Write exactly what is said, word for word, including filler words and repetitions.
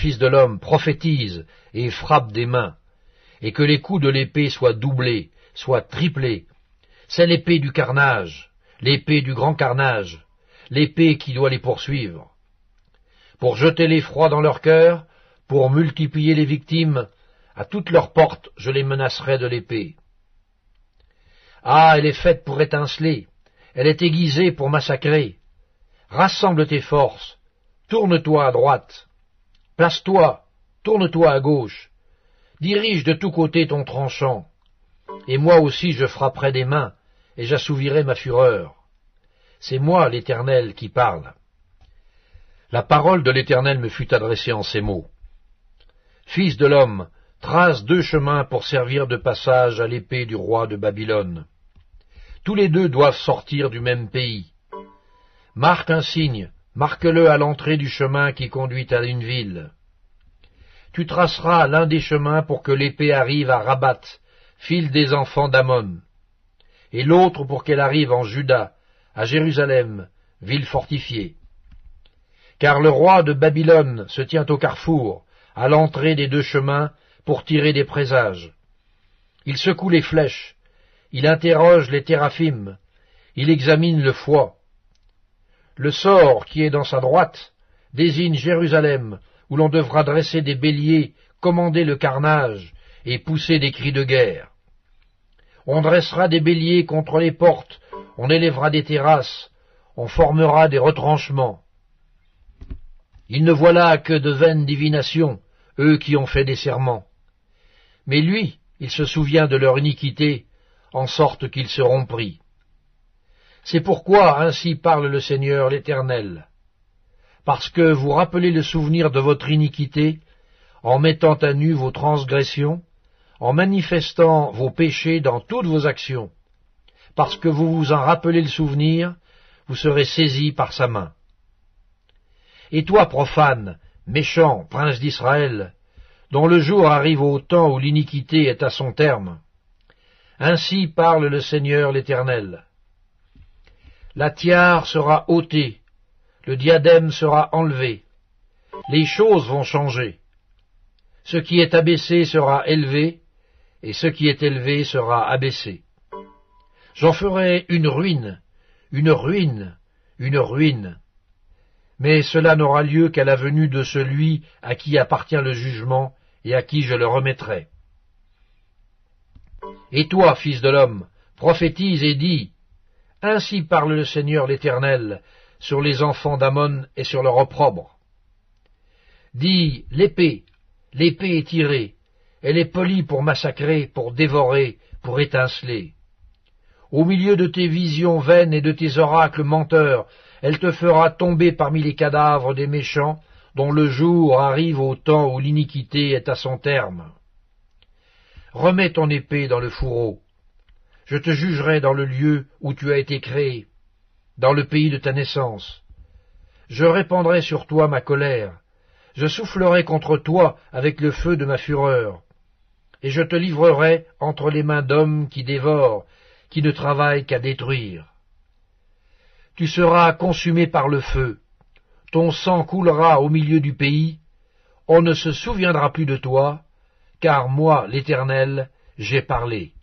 fils de l'homme, prophétise et frappe des mains, et que les coups de l'épée soient doublés, soient triplés. C'est l'épée du carnage, l'épée du grand carnage, l'épée qui doit les poursuivre. Pour jeter l'effroi dans leur cœur, pour multiplier les victimes, à toutes leurs portes je les menacerai de l'épée. Ah, elle est faite pour étinceler, elle est aiguisée pour massacrer. Rassemble tes forces, tourne-toi à droite, place-toi, tourne-toi à gauche, dirige de tous côtés ton tranchant, et moi aussi je frapperai des mains, et j'assouvirai ma fureur. C'est moi, l'Éternel, qui parle. La parole de l'Éternel me fut adressée en ces mots. Fils de l'homme, trace deux chemins pour servir de passage à l'épée du roi de Babylone. Tous les deux doivent sortir du même pays. Marque un signe, marque-le à l'entrée du chemin qui conduit à une ville. Tu traceras l'un des chemins pour que l'épée arrive à Rabat, file des enfants d'Ammon, et l'autre pour qu'elle arrive en Juda, à Jérusalem, ville fortifiée. Car le roi de Babylone se tient au carrefour, à l'entrée des deux chemins, pour tirer des présages. Il secoue les flèches, il interroge les téraphim, il examine le foie. Le sort qui est dans sa droite désigne Jérusalem, où l'on devra dresser des béliers, commander le carnage et pousser des cris de guerre. On dressera des béliers contre les portes, on élèvera des terrasses, on formera des retranchements. Ils ne voient là que de vaines divinations, eux qui ont fait des serments. Mais lui, il se souvient de leur iniquité, en sorte qu'ils seront pris. C'est pourquoi ainsi parle le Seigneur l'Éternel. Parce que vous rappelez le souvenir de votre iniquité, en mettant à nu vos transgressions, en manifestant vos péchés dans toutes vos actions. Parce que vous vous en rappelez le souvenir, vous serez saisis par sa main. Et toi, profane, méchant, prince d'Israël, dont le jour arrive au temps où l'iniquité est à son terme, ainsi parle le Seigneur l'Éternel. La tiare sera ôtée, le diadème sera enlevé, les choses vont changer. Ce qui est abaissé sera élevé, et ce qui est élevé sera abaissé. J'en ferai une ruine, une ruine, une ruine. Mais cela n'aura lieu qu'à la venue de celui à qui appartient le jugement et à qui je le remettrai. Et toi, fils de l'homme, prophétise et dis, ainsi parle le Seigneur l'Éternel sur les enfants d'Ammon et sur leur opprobre. Dis, l'épée, l'épée est tirée, elle est polie pour massacrer, pour dévorer, pour étinceler. Au milieu de tes visions vaines et de tes oracles menteurs, elle te fera tomber parmi les cadavres des méchants, dont le jour arrive au temps où l'iniquité est à son terme. Remets ton épée dans le fourreau. Je te jugerai dans le lieu où tu as été créé, dans le pays de ta naissance. Je répandrai sur toi ma colère, je soufflerai contre toi avec le feu de ma fureur, et je te livrerai entre les mains d'hommes qui dévorent, qui ne travaillent qu'à détruire. Tu seras consumé par le feu, ton sang coulera au milieu du pays, on ne se souviendra plus de toi, car moi, l'Éternel, j'ai parlé.